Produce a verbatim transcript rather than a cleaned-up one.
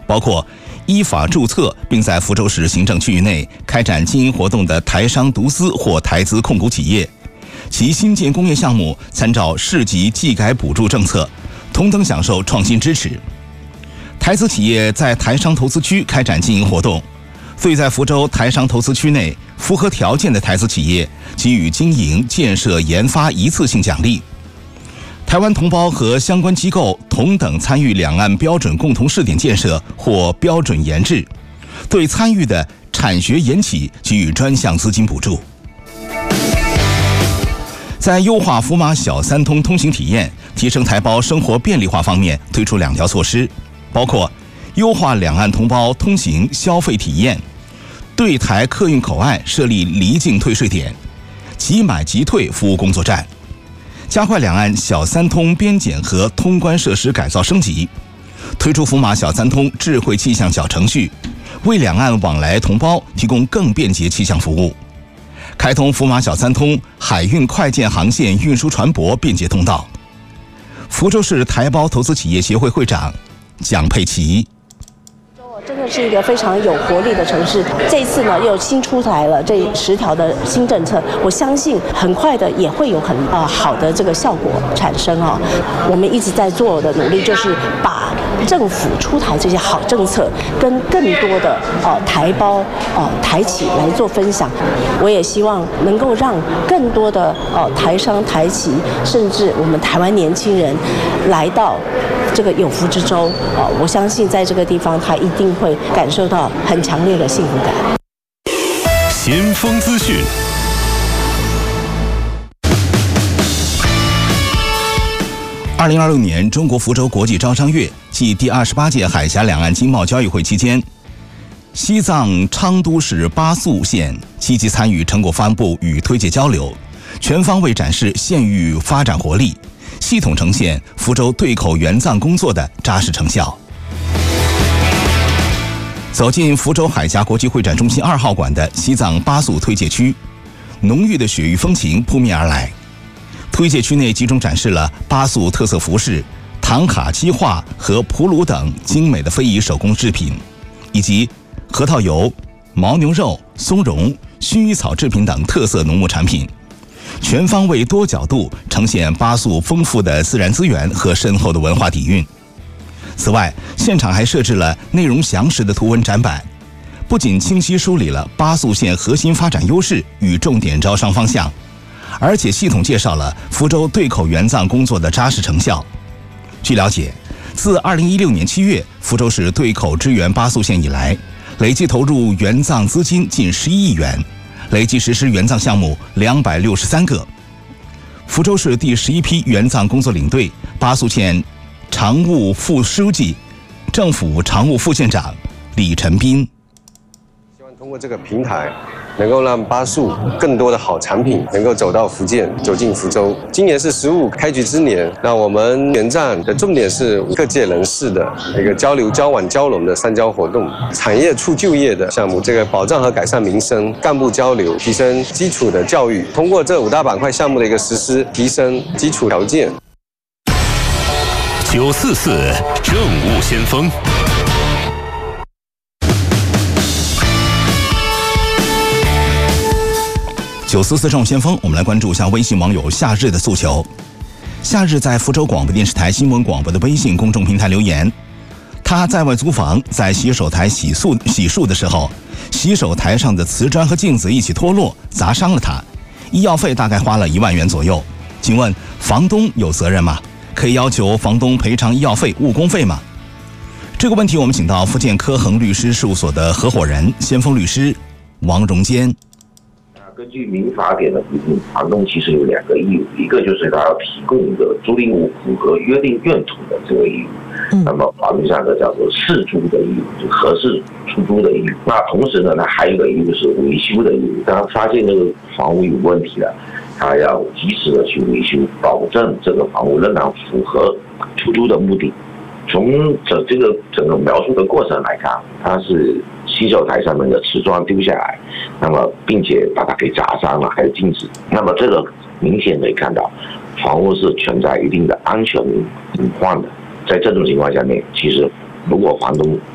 包括依法注册并在福州市行政区域内开展经营活动的台商独资或台资控股企业，其新建工业项目参照市级技改补助政策，同等享受创新支持。台资企业在台商投资区开展经营活动，对在福州台商投资区内符合条件的台资企业给予经营、建设、研发一次性奖励。台湾同胞和相关机构同等参与两岸标准共同试点建设或标准研制，对参与的产学研企给予专项资金补助。在优化福马小三通通行体验、提升台胞生活便利化方面，推出两条措施，包括优化两岸同胞通行消费体验，对台客运口岸设立离境退税点、即买即退服务工作站，加快两岸小三通边检和通关设施改造升级，推出福马小三通智慧气象小程序，为两岸往来同胞提供更便捷气象服务，开通福马小三通海运快件航线运输船舶便捷通道。福州市台胞投资企业协会会长蒋佩琪： 真的是一个非常有活力的城市。这一次呢，又新出台了这十条的新政策，我相信很快的也会有很呃好的这个效果产生啊。我们一直在做的努力就是把政府出台这些好政策跟更多的呃台胞呃台企来做分享。我也希望能够让更多的呃台商台企，甚至我们台湾年轻人来到这个有福之州啊、呃，我相信在这个地方他一定会感受到很强烈的幸福感。 先锋资讯。 二零二六年中国福州国际招商月暨第二十八届海峡两岸经贸交易会期间，西藏昌都市巴素县积极参与成果发布与推介交流，全方位展示县域发展活力，系统呈现福州对口援藏工作的扎实成效。走进福州海峡国际会展中心二号馆的西藏巴素推介区，浓郁的雪域风情扑面而来。推介区内集中展示了巴素特色服饰、唐卡漆画和普鲁等精美的非遗手工制品，以及核桃油、牦牛肉、松茸、薰衣草制品等特色农牧产品，全方位多角度呈现巴素丰富的自然资源和深厚的文化底蕴。此外，现场还设置了内容详实的图文展板，不仅清晰梳理了巴素县核心发展优势与重点招商方向，而且系统介绍了福州对口援藏工作的扎实成效。据了解，自二零一六年七月福州市对口支援巴素县以来，累计投入援藏资金近十一亿元，累计实施援藏项目两百六十三个。福州市第十一批援藏工作领队巴素县常务副书记、政府常务副县长李晨斌： 希望通过这个平台，能够让巴素更多的好产品能够走到福建，走进福州。今年是十五开局之年，那我们援藏的重点是各界人士的一个交流、交往、交融的三交活动，产业促就业的项目，这个保障和改善民生，干部交流，提升基础的教育。通过这五大板块项目的一个实施，提升基础条件。 九四四政务先锋。 九四四政务先锋，我们来关注一下微信网友夏日的诉求。夏日在福州广播电视台新闻广播的微信公众平台留言，他在外租房，在洗手台洗漱洗漱的时候，洗手台上的瓷砖和镜子一起脱落，砸伤了他，医药费大概花了一万元左右。请问房东有责任吗？可以要求房东赔偿医药费、误工费吗？这个问题我们请到福建科恒律师事务所的合伙人、先锋律师王荣坚。 根据民法典的规定，房东其实有两个义务，一个就是他要提供一个租赁物符合约定用途的这个义务，嗯、那么法律上的叫做适租的义务，就合适出租的义务。那同时呢，他还有一个义务是维修的义务，当他发现这个房屋有问题了，他要及时的去维修，保证这个房屋仍然符合出租的目的。从这这个整个描述的过程来看，它是洗手台上面的瓷砖丢下来，那么并且把它给砸伤了，还有镜子。那么这个明显可以看到，房屋是存在一定的安全隐患的。在这种情况下面，其实如果房东